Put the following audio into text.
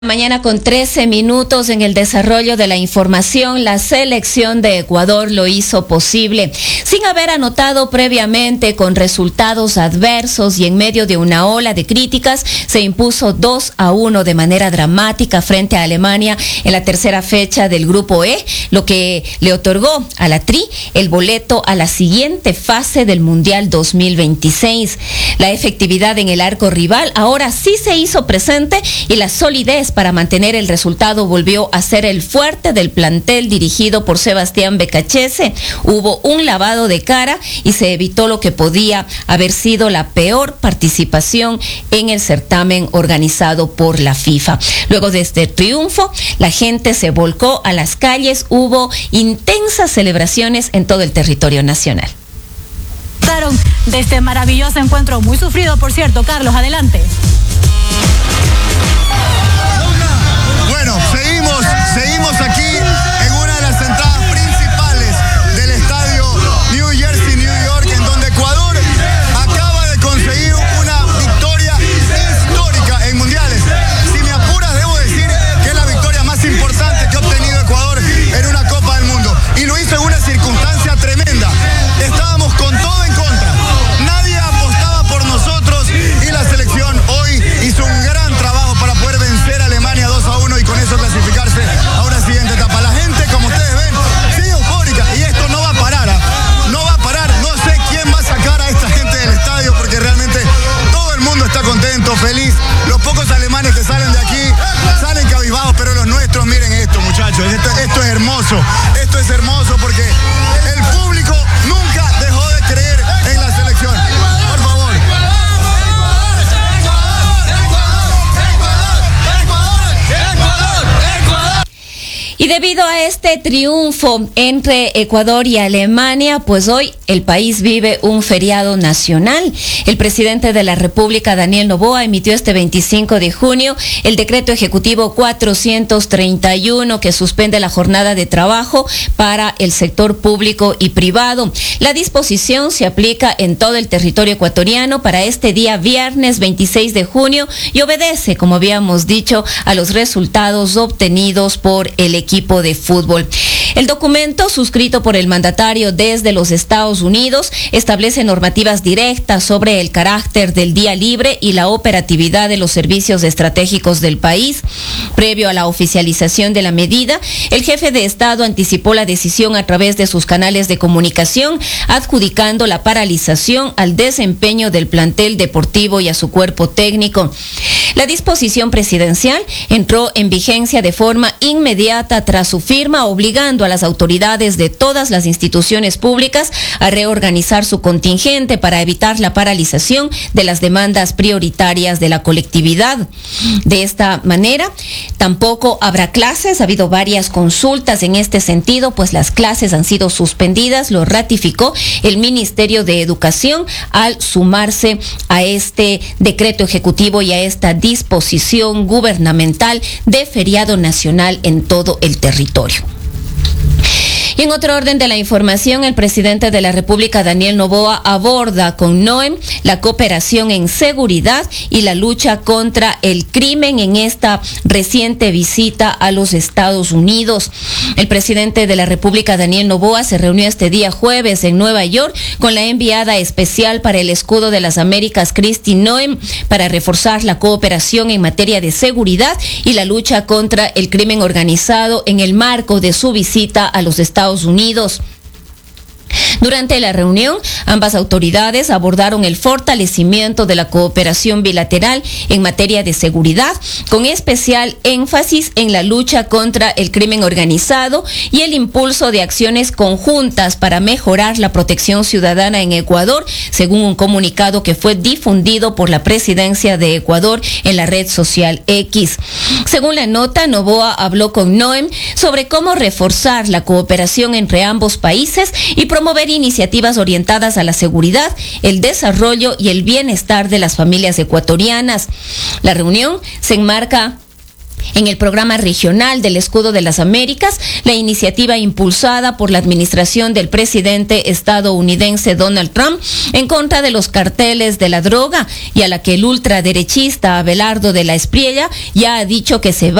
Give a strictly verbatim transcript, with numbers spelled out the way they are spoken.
Mañana con trece minutos en el desarrollo de la información, la selección de Ecuador lo hizo posible. Sin haber anotado previamente, con resultados adversos y en medio de una ola de críticas, se impuso dos a uno de manera dramática frente a Alemania en la tercera fecha del Grupo E, lo que le otorgó a la Tri el boleto a la siguiente fase del Mundial dos mil veintiséis. La efectividad en el arco rival ahora sí se hizo presente y la solidez para mantener el resultado volvió a ser el fuerte del plantel dirigido por Sebastián Becachese. Hubo un lavado de cara y se evitó lo que podía haber sido la peor participación en el certamen organizado por la FIFA. Luego de este triunfo, la gente se volcó a las calles, hubo intensas celebraciones en todo el territorio nacional. De este maravilloso encuentro, muy sufrido por cierto. Carlos, adelante. Bueno, seguimos, seguimos aquí en una de las entradas principales del estadio New Jersey, New York, en donde Ecuador acaba de conseguir una victoria histórica en mundiales. Si me apuras, debo decir que es la victoria más importante que ha obtenido Ecuador en una Copa del Mundo. Y lo hizo en una circunstancia tremenda. Estábamos con todo en contra. Nadie apostaba por nosotros y la selección hoy hizo un gran trabajo para poder vencer a Alemania dos a uno y con eso clasificarse a una siguiente etapa. La gente, como ustedes ven, sigue eufórica y esto no va a parar, ¿eh? No va a parar. No sé quién va a sacar a esta gente del estadio porque realmente todo el mundo está contento, feliz. Los pocos alemanes que salen de aquí salen cabizbajos, pero los nuestros, miren esto, muchachos. Esto, esto es hermoso. Esto es hermoso porque el público nunca dejó de creer en la selección. Por favor. Y debido a este triunfo entre Ecuador y Alemania, pues hoy el país vive un feriado nacional. El presidente de la República, Daniel Noboa, emitió este veinticinco de junio el decreto ejecutivo cuatrocientos treinta y uno que suspende la jornada de trabajo para el sector público y privado. La disposición se aplica en todo el territorio ecuatoriano para este día viernes veintiséis de junio y obedece, como habíamos dicho, a los resultados obtenidos por el equipo equipo de fútbol. El documento, suscrito por el mandatario desde los Estados Unidos, establece normativas directas sobre el carácter del día libre y la operatividad de los servicios estratégicos del país. Previo a la oficialización de la medida, el jefe de Estado anticipó la decisión a través de sus canales de comunicación, adjudicando la paralización al desempeño del plantel deportivo y a su cuerpo técnico. La disposición presidencial entró en vigencia de forma inmediata tras su firma, obligando a las autoridades de todas las instituciones públicas a reorganizar su contingente para evitar la paralización de las demandas prioritarias de la colectividad. De esta manera, tampoco habrá clases. Ha habido varias consultas en este sentido, pues las clases han sido suspendidas, lo ratificó el Ministerio de Educación al sumarse a este decreto ejecutivo y a esta disposición gubernamental de feriado nacional en todo el territorio. Y en otro orden de la información, el presidente de la República, Daniel Noboa, aborda con NOEM la cooperación en seguridad y la lucha contra el crimen en esta reciente visita a los Estados Unidos. El presidente de la República, Daniel Noboa, se reunió este día jueves en Nueva York con la enviada especial para el Escudo de las Américas, Kristi Noem, para reforzar la cooperación en materia de seguridad y la lucha contra el crimen organizado en el marco de su visita a los Estados Unidos. Durante la reunión, ambas autoridades abordaron el fortalecimiento de la cooperación bilateral en materia de seguridad, con especial énfasis en la lucha contra el crimen organizado y el impulso de acciones conjuntas para mejorar la protección ciudadana en Ecuador, según un comunicado que fue difundido por la Presidencia de Ecuador en la red social X. Según la nota, Noboa habló con NOEM sobre cómo reforzar la cooperación entre ambos países y promover iniciativas orientadas a la seguridad, el desarrollo y el bienestar de las familias ecuatorianas. La reunión se enmarca En el programa regional del Escudo de las Américas, la iniciativa impulsada por la administración del presidente estadounidense Donald Trump en contra de los carteles de la droga y a la que el ultraderechista Abelardo de la Espriella ya ha dicho que se va